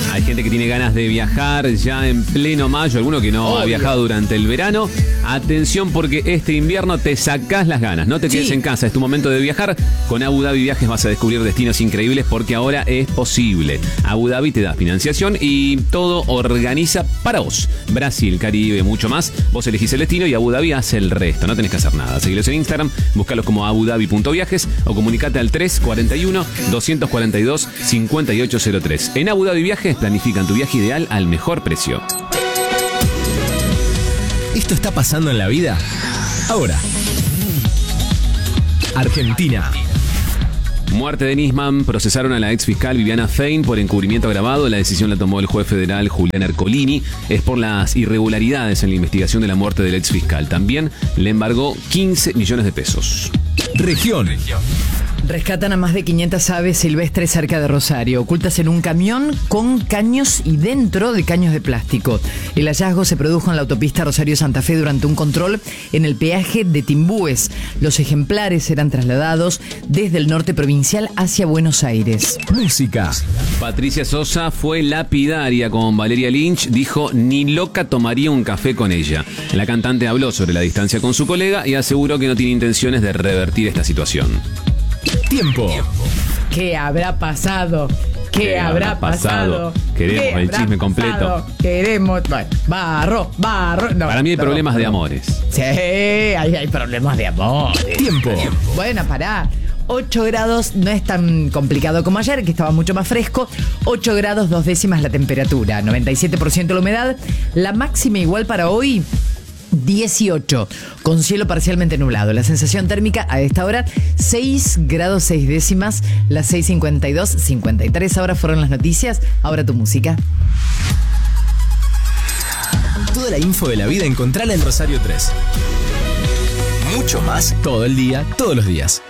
Hay gente que tiene ganas de viajar ya en pleno mayo, alguno que no ha viajado durante el verano. Atención, porque este invierno te sacás las ganas, no te quedes en casa, es tu momento de viajar. Con Abu Dhabi Viajes vas a descubrir destinos increíbles porque ahora es posible. Abu Dhabi te da financiación y todo organiza para vos. Brasil, Caribe, mucho más. Vos elegís el destino y Abu Dhabi hace el resto, no tenés que hacer nada. Seguilos en Instagram, búscalos como abudabi.viajes o comunicate al 341-242-5803. En Abu Dhabi Viajes planifican tu viaje ideal al mejor precio. ¿Esto está pasando en la vida? Ahora. Argentina. Muerte de Nisman. Procesaron a la ex fiscal Viviana Fein por encubrimiento agravado. La decisión la tomó el juez federal Julián Ercolini. Es por las irregularidades en la investigación de la muerte del ex fiscal. También le embargó 15 millones de pesos. Región. Rescatan a más de 500 aves silvestres cerca de Rosario, ocultas en un camión con caños y dentro de caños de plástico. El hallazgo se produjo en la autopista Rosario-Santa Fe durante un control en el peaje de Timbúes. Los ejemplares eran trasladados desde el norte provincial hacia Buenos Aires. Música. Patricia Sosa fue lapidaria con Valeria Lynch. Dijo, ni loca tomaría un café con ella. La cantante habló sobre la distancia con su colega y aseguró que no tiene intenciones de revertir esta situación. Tiempo. ¿Qué habrá pasado? ¿Qué habrá pasado? Queremos el chisme completo. Queremos. Bueno, barro. No, para mí hay problemas de amores. Sí, hay problemas de amor. Tiempo. Bueno, pará. 8 grados, no es tan complicado como ayer, que estaba mucho más fresco. 8 grados, 2 décimas la temperatura. 97% la humedad. La máxima igual para hoy, 18, con cielo parcialmente nublado. La sensación térmica a esta hora, 6 grados 6 décimas, las 6:52, 53 ahora fueron las noticias. Ahora tu música. Toda la info de la vida encontrala en Rosario 3. Mucho más todo el día, todos los días.